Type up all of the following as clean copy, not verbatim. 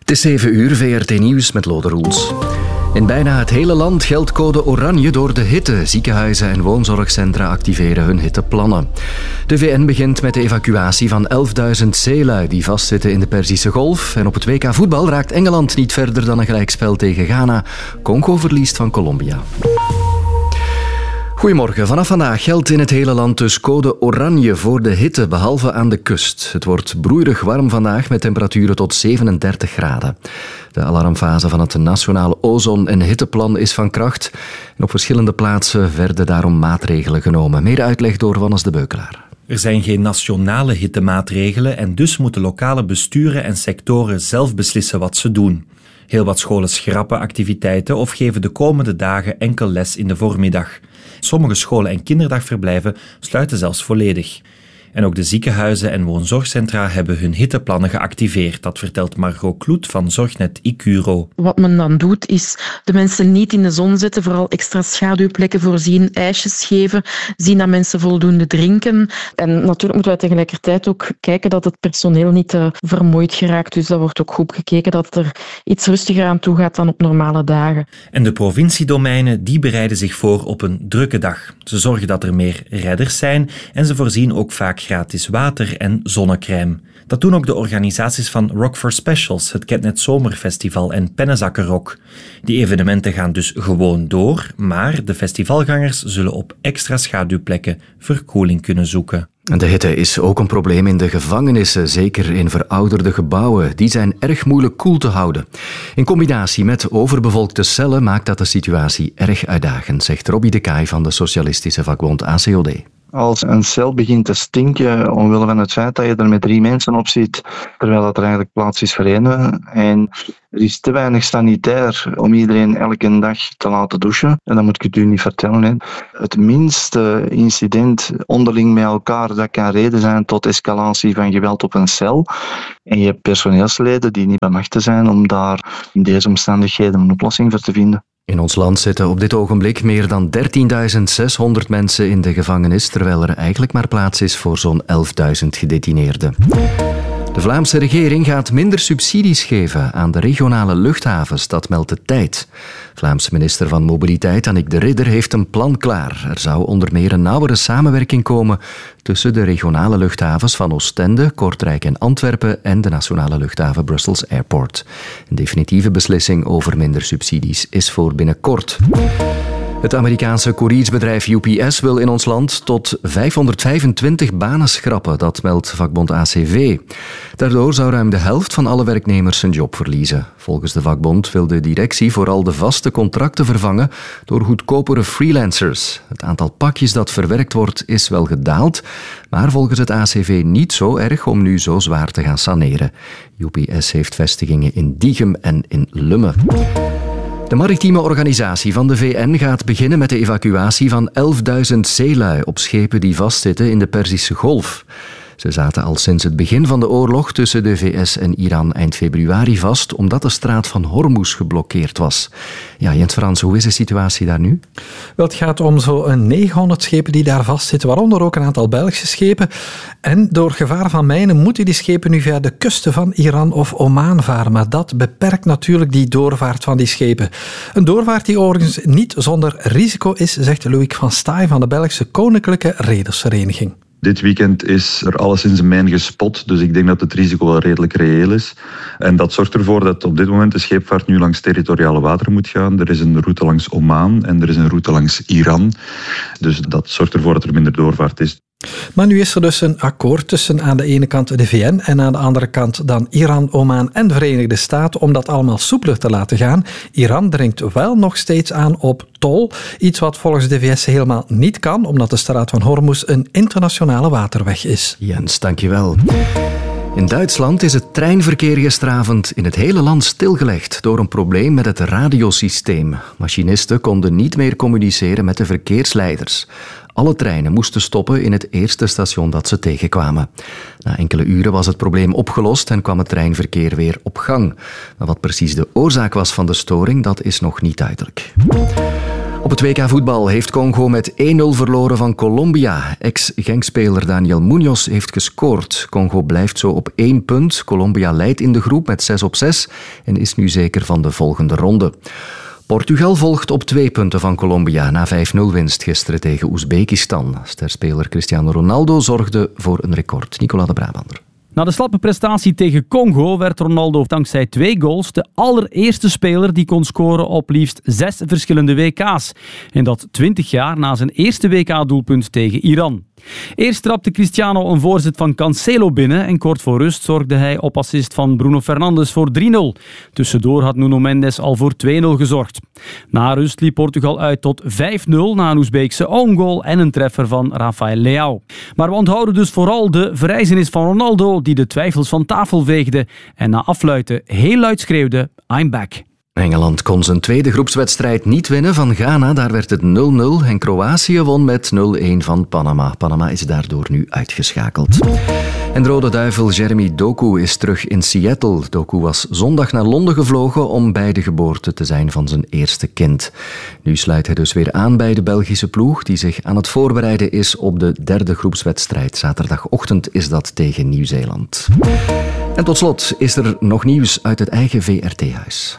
Het is 7 uur, VRT Nieuws met Lode Roels. In bijna het hele land geldt code oranje door de hitte. Ziekenhuizen en woonzorgcentra activeren hun hitteplannen. De VN begint met de evacuatie van 11.000 zeelui die vastzitten in de Perzische Golf. En op het WK voetbal raakt Engeland niet verder dan een gelijkspel tegen Ghana. Congo verliest van Colombia. Goedemorgen. Vanaf vandaag geldt in het hele land dus code oranje voor de hitte, behalve aan de kust. Het wordt broeierig warm vandaag met temperaturen tot 37 graden. De alarmfase van het Nationale Ozon- en Hitteplan is van kracht. En op verschillende plaatsen werden daarom maatregelen genomen. Meer uitleg door Wannes de Beukelaar. Er zijn geen nationale hittemaatregelen en dus moeten lokale besturen en sectoren zelf beslissen wat ze doen. Heel wat scholen schrappen activiteiten of geven de komende dagen enkel les in de voormiddag. Sommige scholen en kinderdagverblijven sluiten zelfs volledig. En ook de ziekenhuizen en woonzorgcentra hebben hun hitteplannen geactiveerd. Dat vertelt Margot Kloet van Zorgnet Icuro. Wat men dan doet, is de mensen niet in de zon zetten, vooral extra schaduwplekken voorzien, ijsjes geven, zien dat mensen voldoende drinken. En natuurlijk moeten wij tegelijkertijd ook kijken dat het personeel niet vermoeid geraakt. Dus dat wordt ook goed gekeken dat het er iets rustiger aan toe gaat dan op normale dagen. En de provinciedomeinen die bereiden zich voor op een drukke dag. Ze zorgen dat er meer redders zijn en ze voorzien ook vaak gratis water en zonnecrème. Dat doen ook de organisaties van Rock for Specials, het Ketnet Zomerfestival en Pennenzakkenrock. Die evenementen gaan dus gewoon door, maar de festivalgangers zullen op extra schaduwplekken verkoeling kunnen zoeken. De hitte is ook een probleem in de gevangenissen, zeker in verouderde gebouwen. Die zijn erg moeilijk koel te houden. In combinatie met overbevolkte cellen maakt dat de situatie erg uitdagend, zegt Robbie de Kaai van de socialistische vakbond ACOD. Als een cel begint te stinken omwille van het feit dat je er met 3 mensen op zit, terwijl dat er eigenlijk plaats is voor 1. En er is te weinig sanitair om iedereen elke dag te laten douchen. En dat moet ik het u niet vertellen. Hè. Het minste incident onderling met elkaar, dat kan reden zijn tot escalatie van geweld op een cel. En je hebt personeelsleden die niet bemachtigd zijn om daar in deze omstandigheden een oplossing voor te vinden. In ons land zitten op dit ogenblik meer dan 13.600 mensen in de gevangenis, terwijl er eigenlijk maar plaats is voor zo'n 11.000 gedetineerden. De Vlaamse regering gaat minder subsidies geven aan de regionale luchthavens, dat meldt de Tijd. Vlaamse minister van Mobiliteit Annick de Ridder heeft een plan klaar. Er zou onder meer een nauwere samenwerking komen tussen de regionale luchthavens van Oostende, Kortrijk en Antwerpen en de nationale luchthaven Brussels Airport. Een definitieve beslissing over minder subsidies is voor binnenkort. Het Amerikaanse koeriersbedrijf UPS wil in ons land tot 525 banen schrappen, dat meldt vakbond ACV. Daardoor zou ruim de helft van alle werknemers zijn job verliezen. Volgens de vakbond wil de directie vooral de vaste contracten vervangen door goedkopere freelancers. Het aantal pakjes dat verwerkt wordt is wel gedaald, maar volgens het ACV niet zo erg om nu zo zwaar te gaan saneren. UPS heeft vestigingen in Diegem en in Lummen. De maritieme organisatie van de VN gaat beginnen met de evacuatie van 11.000 zeelui op schepen die vastzitten in de Perzische Golf. Ze zaten al sinds het begin van de oorlog tussen de VS en Iran eind februari vast, omdat de straat van Hormuz geblokkeerd was. Ja, Jens Frans, hoe is de situatie daar nu? Wel, het gaat om zo'n 900 schepen die daar vastzitten, waaronder ook een aantal Belgische schepen. En door gevaar van mijnen moeten die schepen nu via de kusten van Iran of Oman varen. Maar dat beperkt natuurlijk die doorvaart van die schepen. Een doorvaart die overigens niet zonder risico is, zegt Loïc van Staaij van de Belgische Koninklijke Redersvereniging. Dit weekend is er alleszins een mijn gespot, dus ik denk dat het risico wel redelijk reëel is. En dat zorgt ervoor dat op dit moment de scheepvaart nu langs territoriale wateren moet gaan. Er is een route langs Oman en er is een route langs Iran. Dus dat zorgt ervoor dat er minder doorvaart is. Maar nu is er dus een akkoord tussen aan de ene kant de VN en aan de andere kant dan Iran, Oman en de Verenigde Staten om dat allemaal soepeler te laten gaan. Iran dringt wel nog steeds aan op tol, iets wat volgens de VS helemaal niet kan, omdat de straat van Hormuz een internationale waterweg is. Jens, dankjewel. In Duitsland is het treinverkeer gisteravond in het hele land stilgelegd door een probleem met het radiosysteem. Machinisten konden niet meer communiceren met de verkeersleiders. Alle treinen moesten stoppen in het eerste station dat ze tegenkwamen. Na enkele uren was het probleem opgelost en kwam het treinverkeer weer op gang. Maar wat precies de oorzaak was van de storing, dat is nog niet duidelijk. Op het WK voetbal heeft Congo met 1-0 verloren van Colombia. Ex-Genk-speler Daniel Munoz heeft gescoord. Congo blijft zo op 1 punt. Colombia leidt in de groep met 6-6 en is nu zeker van de volgende ronde. Portugal volgt op 2 punten van Colombia na 5-0 winst gisteren tegen Oezbekistan. Sterspeler Cristiano Ronaldo zorgde voor een record. Nicola de Brabander. Na de slappe prestatie tegen Congo werd Ronaldo dankzij 2 goals de allereerste speler die kon scoren op liefst 6 verschillende WK's. En dat 20 jaar na zijn eerste WK-doelpunt tegen Iran. Eerst trapte Cristiano een voorzet van Cancelo binnen en kort voor rust zorgde hij op assist van Bruno Fernandes voor 3-0. Tussendoor had Nuno Mendes al voor 2-0 gezorgd. Na rust liep Portugal uit tot 5-0 na een Oezbeekse own goal en een treffer van Rafael Leao. Maar we onthouden dus vooral de verrijzenis van Ronaldo die de twijfels van tafel veegde en na afluiten heel luid schreeuwde I'm back. Engeland kon zijn tweede groepswedstrijd niet winnen van Ghana. Daar werd het 0-0 en Kroatië won met 0-1 van Panama. Panama is daardoor nu uitgeschakeld. En de Rode Duivel Jeremy Doku is terug in Seattle. Doku was zondag naar Londen gevlogen om bij de geboorte te zijn van zijn eerste kind. Nu sluit hij dus weer aan bij de Belgische ploeg die zich aan het voorbereiden is op de derde groepswedstrijd. Zaterdagochtend is dat tegen Nieuw-Zeeland. En tot slot is er nog nieuws uit het eigen VRT-huis.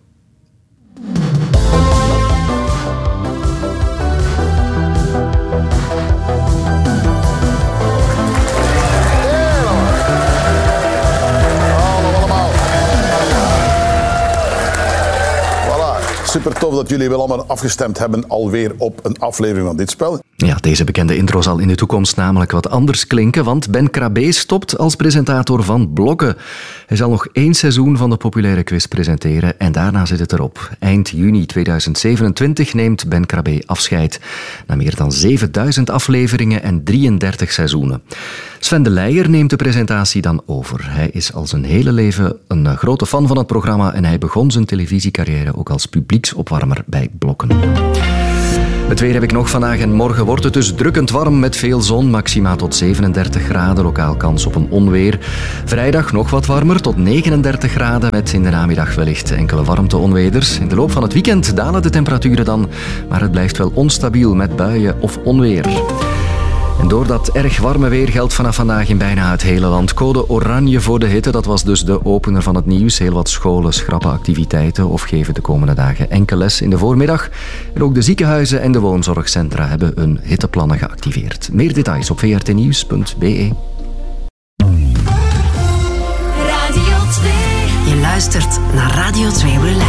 Super tof dat jullie wel allemaal afgestemd hebben alweer op een aflevering van dit spel. Ja, deze bekende intro zal in de toekomst namelijk wat anders klinken, want Ben Krabbe stopt als presentator van Blokken. Hij zal nog 1 seizoen van de populaire quiz presenteren en daarna zit het erop. Eind juni 2027 neemt Ben Krabbe afscheid. Na meer dan 7000 afleveringen en 33 seizoenen. Sven de Leijer neemt de presentatie dan over. Hij is al zijn hele leven een grote fan van het programma en hij begon zijn televisiecarrière ook als publieksopwarmer bij Blokken. Het weer heb ik nog vandaag en morgen wordt het dus drukkend warm met veel zon, maxima tot 37 graden, lokaal kans op een onweer. Vrijdag nog wat warmer, tot 39 graden met in de namiddag wellicht enkele warmte-onweders. In de loop van het weekend dalen de temperaturen dan, maar het blijft wel onstabiel met buien of onweer. En door dat erg warme weer geldt vanaf vandaag in bijna het hele land code oranje voor de hitte. Dat was dus de opener van het nieuws. Heel wat scholen schrappen activiteiten of geven de komende dagen enkel les in de voormiddag. En ook de ziekenhuizen en de woonzorgcentra hebben hun hitteplannen geactiveerd. Meer details op vrtnieuws.be. Radio 2. Je luistert naar Radio 2 Relax.